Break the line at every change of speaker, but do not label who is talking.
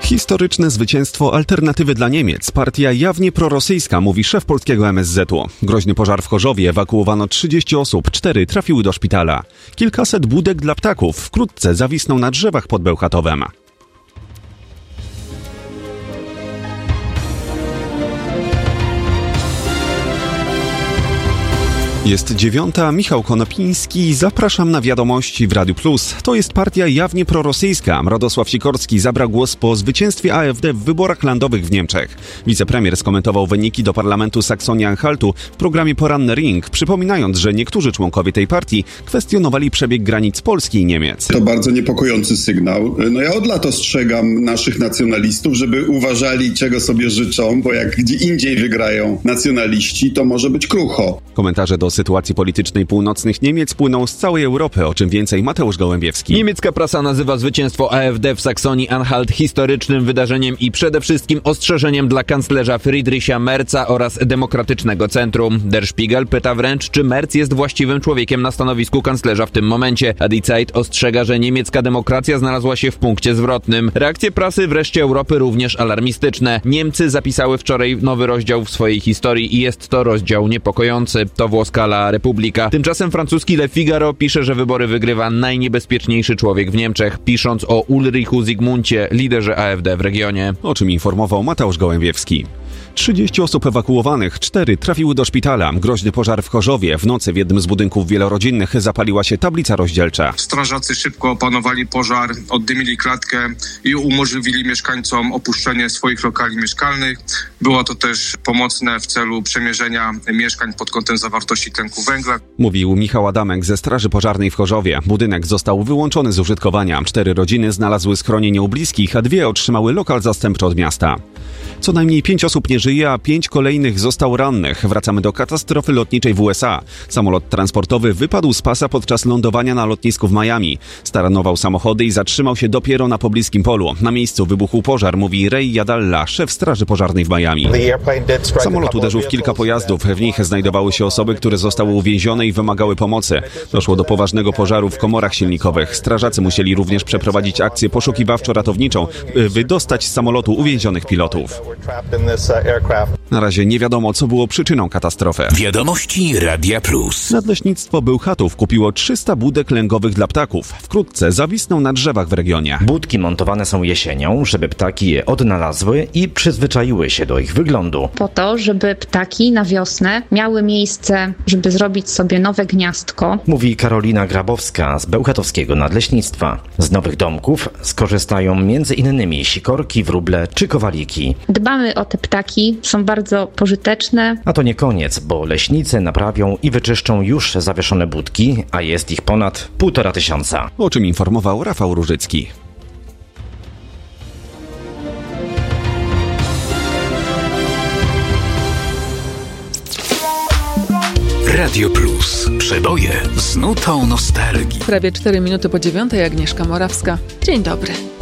Historyczne zwycięstwo Alternatywy dla Niemiec. Partia jawnie prorosyjska, mówi szef polskiego MSZ-u. Groźny pożar w Chorzowie, ewakuowano 30 osób, 4 trafiły do szpitala. Kilkaset budek dla ptaków wkrótce zawisną na drzewach pod Bełchatowem. Jest 9:00, Michał Konopiński, zapraszam na wiadomości w Radiu Plus. To jest partia jawnie prorosyjska. Radosław Sikorski zabrał głos po zwycięstwie AfD w wyborach landowych w Niemczech. Wicepremier skomentował wyniki do parlamentu Saksonia-Anhaltu w programie Poranny Ring, przypominając, że niektórzy członkowie tej partii kwestionowali przebieg granic Polski i Niemiec.
To bardzo niepokojący sygnał. Ja od lat ostrzegam naszych nacjonalistów, żeby uważali, czego sobie życzą, bo jak gdzie indziej wygrają nacjonaliści, to może być krucho.
Komentarze do sytuacji politycznej północnych Niemiec płyną z całej Europy, o czym więcej Mateusz Gołębiewski.
Niemiecka prasa nazywa zwycięstwo AfD w Saksonii-Anhalt historycznym wydarzeniem i przede wszystkim ostrzeżeniem dla kanclerza Friedricha Merza oraz Demokratycznego Centrum. Der Spiegel pyta wręcz, czy Merz jest właściwym człowiekiem na stanowisku kanclerza w tym momencie. A Die Zeit ostrzega, że niemiecka demokracja znalazła się w punkcie zwrotnym. Reakcje prasy wreszcie Europy również alarmistyczne. Niemcy zapisały wczoraj nowy rozdział w swojej historii i jest to rozdział niepokojący. To włoska La Repubblica. Tymczasem francuski Le Figaro pisze, że wybory wygrywa najniebezpieczniejszy człowiek w Niemczech, pisząc o Ulrichu Zygmuncie, liderze AfD w regionie.
O czym informował Mateusz Gołębiewski. 30 osób ewakuowanych, 4 trafiły do szpitala. Groźny pożar w Chorzowie. W nocy w jednym z budynków wielorodzinnych zapaliła się tablica rozdzielcza.
Strażacy szybko opanowali pożar, oddymili klatkę i umożliwili mieszkańcom opuszczenie swoich lokali mieszkalnych. Było to też pomocne w celu przemierzenia mieszkań pod kątem zawartości tlenku węgla.
Mówił Michał Adamek ze Straży Pożarnej w Chorzowie. Budynek został wyłączony z użytkowania. 4 rodziny znalazły schronienie u bliskich, a 2 otrzymały lokal zastępczy od miasta. Co najmniej 5 osób nie żyje, a 5 kolejnych zostało rannych. Wracamy do katastrofy lotniczej w USA. Samolot transportowy wypadł z pasa podczas lądowania na lotnisku w Miami. Staranował samochody i zatrzymał się dopiero na pobliskim polu. Na miejscu wybuchł pożar, mówi Ray Yadalla, szef Straży Pożarnej w Miami. Samolot uderzył w kilka pojazdów. W nich znajdowały się osoby, które zostały uwięzione i wymagały pomocy. Doszło do poważnego pożaru w komorach silnikowych. Strażacy musieli również przeprowadzić akcję poszukiwawczo-ratowniczą, by wydostać z samolotu uwięzionych pilotów. Na razie nie wiadomo, co było przyczyną katastrofy.
Wiadomości Radia Plus.
Nadleśnictwo Bełchatów kupiło 300 budek lęgowych dla ptaków. Wkrótce zawisną na drzewach w regionie.
Budki montowane są jesienią, żeby ptaki je odnalazły i przyzwyczaiły się do ich wyglądu.
Po to, żeby ptaki na wiosnę miały miejsce, żeby zrobić sobie nowe gniazdko.
Mówi Karolina Grabowska z Bełchatowskiego Nadleśnictwa. Z nowych domków skorzystają m.in. sikorki, wróble czy kowaliki.
Dbamy o te ptaki, są bardzo pożyteczne.
A to nie koniec, bo leśnicy naprawią i wyczyszczą już zawieszone budki, a jest ich ponad 1500.
O czym informował Rafał Różycki.
Radio Plus. Przeboje z nutą nostalgii.
Prawie 4 minuty po 9:00, Agnieszka Morawska. Dzień dobry.